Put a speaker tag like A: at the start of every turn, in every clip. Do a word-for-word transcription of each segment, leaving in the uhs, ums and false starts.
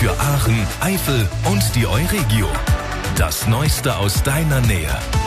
A: für Aachen, Eifel und die Euregio. Das Neueste aus deiner Nähe.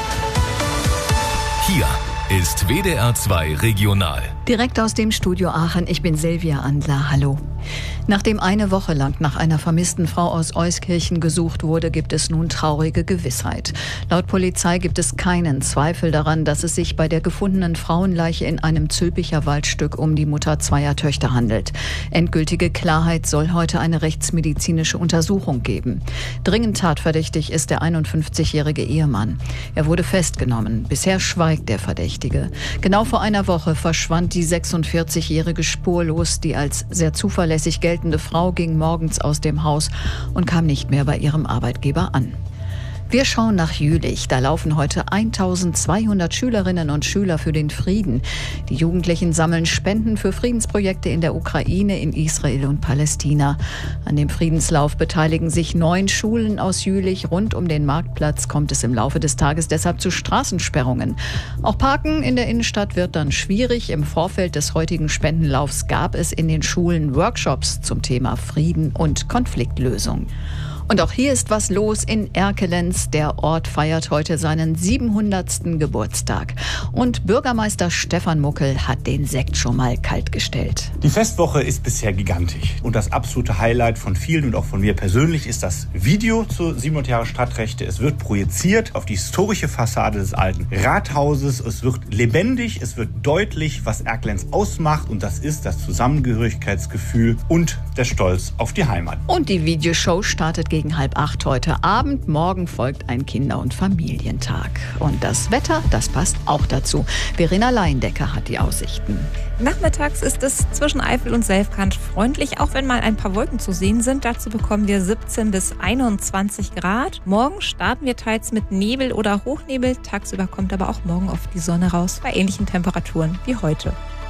A: Hier ist W D R zwei Regional.
B: Direkt aus dem Studio Aachen, ich bin Silvia Andler, hallo. Nachdem eine Woche lang nach einer vermissten Frau aus Euskirchen gesucht wurde, gibt es nun traurige Gewissheit. Laut Polizei gibt es keinen Zweifel daran, dass es sich bei der gefundenen Frauenleiche in einem Zülpicher Waldstück um die Mutter zweier Töchter handelt. Endgültige Klarheit soll heute eine rechtsmedizinische Untersuchung geben. Dringend tatverdächtig ist der einundfünfzigjährige Ehemann. Er wurde festgenommen. Bisher schweigt der Verdächtige. Genau vor einer Woche verschwand die sechsundvierzigjährige spurlos. Die als sehr zuverlässig geltende Frau ging morgens aus dem Haus und kam nicht mehr bei ihrem Arbeitgeber an. Wir schauen nach Jülich. Da laufen heute eintausendzweihundert Schülerinnen und Schüler für den Frieden. Die Jugendlichen sammeln Spenden für Friedensprojekte in der Ukraine, in Israel und Palästina. An dem Friedenslauf beteiligen sich neun Schulen aus Jülich. Rund um den Marktplatz kommt es im Laufe des Tages deshalb zu Straßensperrungen. Auch Parken in der Innenstadt wird dann schwierig. Im Vorfeld des heutigen Spendenlaufs gab es in den Schulen Workshops zum Thema Frieden und Konfliktlösung. Und auch hier ist was los in Erkelenz. Der Ort feiert heute seinen siebenhundertsten Geburtstag. Und Bürgermeister Stefan Muckel hat den Sekt schon mal kalt gestellt.
C: Die Festwoche ist bisher gigantisch. Und das absolute Highlight von vielen und auch von mir persönlich ist das Video zu siebenhundert Jahre Stadtrechte. Es wird projiziert auf die historische Fassade des alten Rathauses. Es wird lebendig, es wird deutlich, was Erkelenz ausmacht. Und das ist das Zusammengehörigkeitsgefühl und der Stolz auf die Heimat.
B: Und die Videoshow startet gegen halb acht heute Abend. Morgen folgt ein Kinder- und Familientag. Und das Wetter, das passt auch dazu. Verena Leindecker hat die Aussichten.
D: Nachmittags ist es zwischen Eifel und Selfkant freundlich, auch wenn mal ein paar Wolken zu sehen sind. Dazu bekommen wir siebzehn bis einundzwanzig Grad. Morgen starten wir teils mit Nebel oder Hochnebel. Tagsüber kommt aber auch morgen oft die Sonne raus, bei ähnlichen Temperaturen wie heute.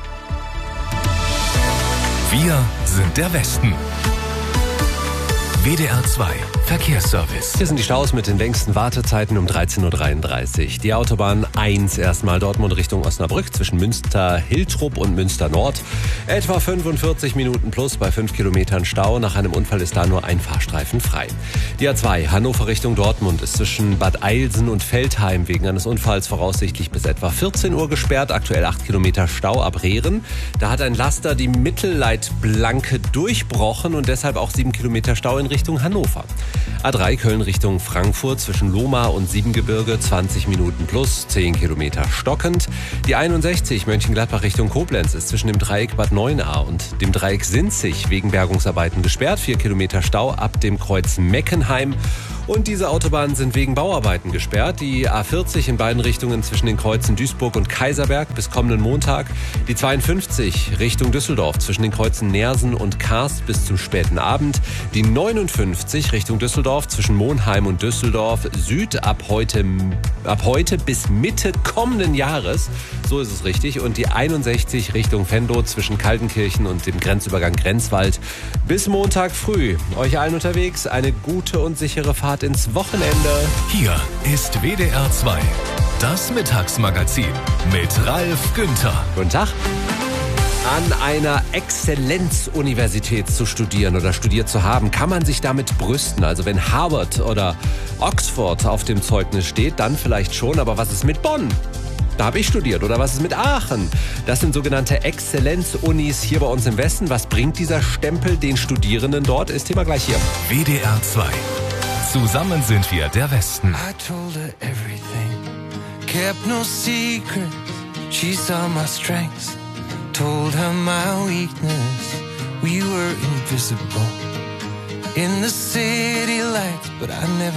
A: Wir sind der Westen. W D R zwei Verkehrsservice.
E: Hier sind die Staus mit den längsten Wartezeiten um dreizehn Uhr dreiunddreißig. Die Autobahn eins erstmal Dortmund Richtung Osnabrück zwischen Münster-Hiltrup und Münster-Nord. Etwa fünfundvierzig Minuten plus bei fünf Kilometern Stau. Nach einem Unfall ist da nur ein Fahrstreifen frei. Die A zwei Hannover Richtung Dortmund ist zwischen Bad Eilsen und Veltheim wegen eines Unfalls voraussichtlich bis etwa vierzehn Uhr gesperrt. Aktuell acht Kilometer Stau ab Rehren. Da hat ein Laster die Mittelleitplanke durchbrochen und deshalb auch sieben Kilometer Stau in Richtung Hannover. A drei Köln Richtung Frankfurt zwischen Lohmar und Siebengebirge zwanzig Minuten plus, zehn Kilometer stockend. Die einundsechzig Mönchengladbach Richtung Koblenz ist zwischen dem Dreieck Bad Neuenahr und dem Dreieck Sinzig wegen Bergungsarbeiten gesperrt. vier Kilometer Stau ab dem Kreuz Meckenheim. Und diese Autobahnen sind wegen Bauarbeiten gesperrt. Die A vierzig in beiden Richtungen zwischen den Kreuzen Duisburg und Kaiserberg bis kommenden Montag. Die zweiundfünfzig Richtung Düsseldorf zwischen den Kreuzen Neersen und Karst bis zum späten Abend. Die neunundfünfzig Richtung Düsseldorf zwischen Monheim und Düsseldorf Süd ab heute, ab heute bis Mitte kommenden Jahres. So ist es richtig. Und die einundsechzig Richtung Venlo zwischen Kaltenkirchen und dem Grenzübergang Grenzwald bis Montag früh. Euch allen unterwegs eine gute und sichere Fahrt ins Wochenende.
A: Hier ist W D R zwei, das Mittagsmagazin mit Ralf Günther.
E: Guten Tag. An einer Exzellenzuniversität zu studieren oder studiert zu haben, kann man sich damit brüsten. Also wenn Harvard oder Oxford auf dem Zeugnis steht, dann vielleicht schon. Aber was ist mit Bonn? Da habe ich studiert. Oder was ist mit Aachen? Das sind sogenannte Exzellenzunis hier bei uns im Westen. Was bringt dieser Stempel den Studierenden dort? Ist Thema gleich hier.
A: W D R zwei. Zusammen sind wir der Westen.
F: I told her everything, kept no secrets. She saw my strengths, told her my weakness. We were invisible in the city lights, but I never